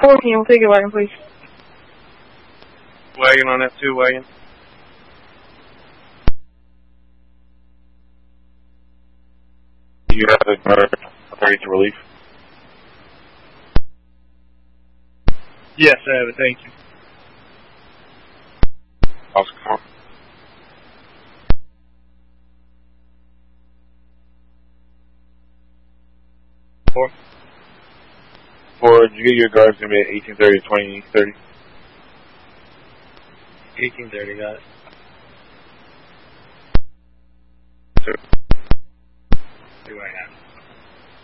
14, we'll take a wagon, please. Wagon on F2, wagon. You have the guard ready to relief? Yes, I have it, thank you. Oscar. Four, did you get your guards to be at 1830 to 2030? 1830, got it. Sir. Do I have?